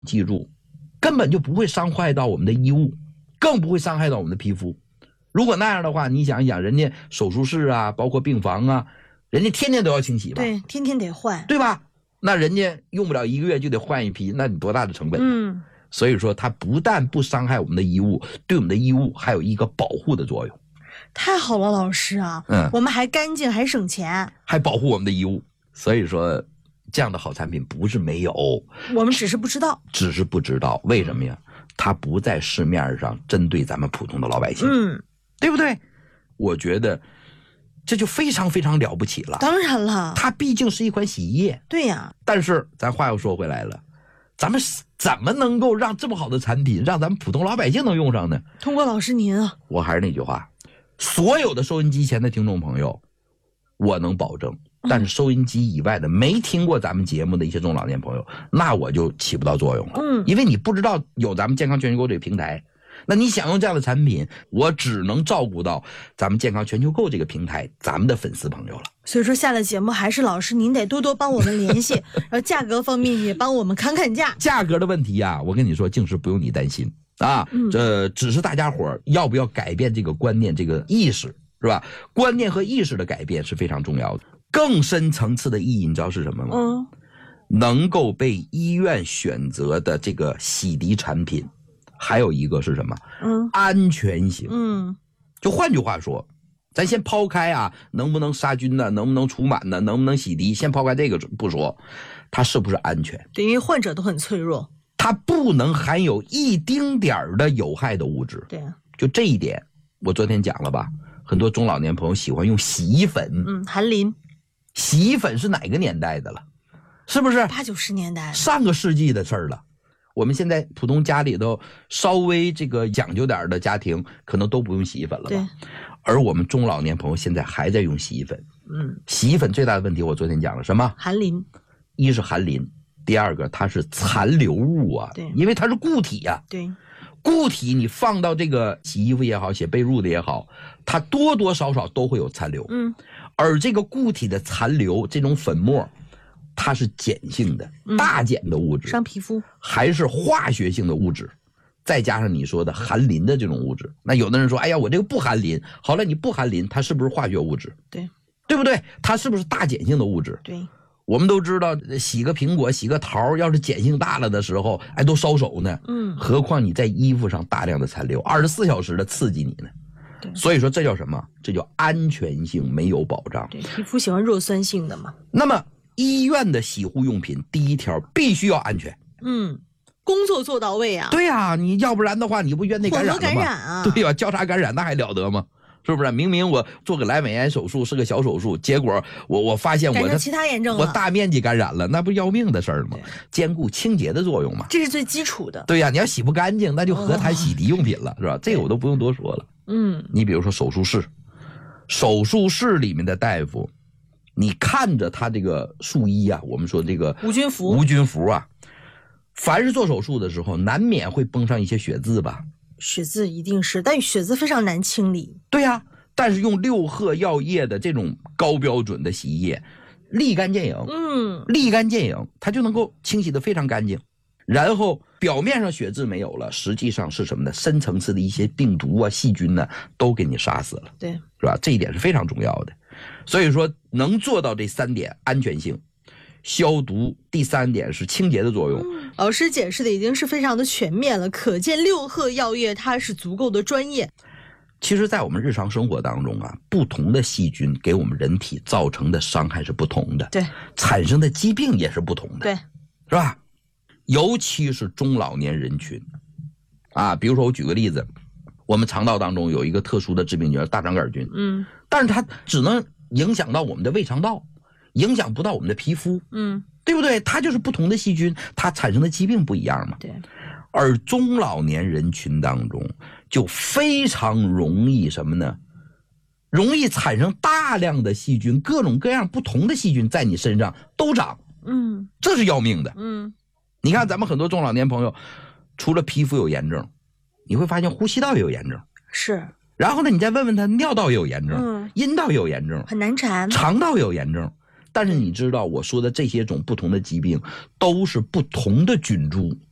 记住，根本就不会伤害到我们的衣物，更不会伤害到我们的皮肤。如果那样的话，你想一想，人家手术室啊，包括病房啊，人家天天都要清洗吧？ 对，天天得换， 对吧？那人家用不了1个月就得换一批，那你多大的成本？所以说它不但不伤害我们的衣物，对我们的衣物还有一个保护的作用。 太好了，老师啊，我们还干净，还省钱， 还保护我们的衣物。所以说，这样的好产品不是没有， 我们只是不知道。 为什么呀？它不在市面上针对咱们普通的老百姓，对不对？我觉得这就非常非常了不起了。 当然了， 它毕竟是一款洗衣液。 对呀。 但是咱话又说回来了，咱们怎么能够让这么好的产品让咱们普通老百姓能用上呢？ 通过老师您啊， 我还是那句话，所有的收音机前的听众朋友，我能保证，但是收音机以外的没听过咱们节目的一些中老年朋友，那我就起不到作用了。因为你不知道有咱们健康全球购这个平台，那你想用这样的产品，我只能照顾到咱们健康全球购这个平台咱们的粉丝朋友了。 所以说下了节目还是老师您得多多帮我们联系，然后价格方面也帮我们砍砍价。 价格的问题啊，我跟你说，净是不用你担心啊，这只是大家伙要不要改变这个观念，这个意识，是吧？观念和意识的改变是非常重要的。更深层次的意义你知道是什么吗？能够被医院选择的这个洗涤产品，还有一个是什么？安全性。就换句话说，咱先抛开啊，能不能杀菌呢？能不能除螨呢？能不能洗涤？先抛开这个不说，它是不是安全？ 对，因为患者都很脆弱， 它不能含有一丁点儿的有害的物质。 对， 就这一点，我昨天讲了吧？很多中老年朋友喜欢用洗衣粉， 含磷。 洗衣粉是哪个年代的了？是不是 80、90年代上个世纪的事儿了？我们现在普通家里头稍微这个讲究点的家庭，可能都不用洗衣粉了吧？ 对。 而我们中老年朋友现在还在用洗衣粉。洗衣粉最大的问题，我昨天讲了什么？ 含磷。 一是含磷，第二个它是残留物啊， 对， 因为它是固体呀。 对。 固体你放到这个洗衣服也好，写被褥的也好，它多多少少都会有残留。而这个固体的残留，这种粉末，它是碱性的，大碱的物质， 伤皮肤， 还是化学性的物质，再加上你说的含磷的这种物质。那有的人说，哎呀，我这个不含磷。好了，你不含磷，它是不是化学物质？ 对， 对不对？它是不是大碱性的物质？ 对。 我们都知道，洗个苹果、洗个桃，要是碱性大了的时候，哎，都烧手呢。何况你在衣服上大量的残留，24小时的刺激你呢。所以说这叫什么？这叫安全性没有保障。 对，皮肤喜欢弱酸性的嘛。 那么医院的洗护用品，第一条必须要安全。 工作做到位啊。 对啊，你要不然的话，你不院内感染了吗？ 混合感染啊。 对吧？交叉感染那还了得吗？是不是？明明我做个阑尾炎手术是个小手术，结果我发现我的其他炎症了， 我大面积感染了，那不要命的事儿吗？兼顾清洁的作用嘛， 这是最基础的。 对呀，你要洗不干净，那就何谈洗涤用品了，是吧？这个我都不用多说了。你比如说手术室里面的大夫，你看着他这个术衣啊，我们说这个无菌服啊，凡是做手术的时候，难免会崩上一些血渍吧。 血渍一定是，但血渍非常难清理。 对呀，但是用六贺药业的这种高标准的洗衣液，立竿见影，它就能够清洗得非常干净。然后表面上血渍没有了，实际上是什么呢？深层次的一些病毒啊、细菌呢，都给你杀死了。 对， 是吧？这一点是非常重要的。所以说，能做到这3点：安全性、消毒，第3点是清洁的作用。 老师解释的已经是非常的全面了，可见六贺药业它是足够的专业。 其实在我们日常生活当中啊，不同的细菌给我们人体造成的伤害是不同的， 对， 产生的疾病也是不同的， 对， 是吧？尤其是中老年人群啊，比如说我举个例子，我们肠道当中有一个特殊的致病菌大肠杆菌，但是它只能影响到我们的胃肠道，影响不到我们的皮肤，对不对？它就是不同的细菌，它产生的疾病不一样嘛。 对。 而中老年人群当中就非常容易什么呢？容易产生大量的细菌，各种各样不同的细菌在你身上都长，这是要命的。你看咱们很多中老年朋友，除了皮肤有炎症，你会发现呼吸道也有炎症， 是。 然后呢，你再问问他，尿道也有炎症，阴道也有炎症， 很难缠， 肠道也有炎症。但是你知道我说的这些种不同的疾病，都是不同的菌株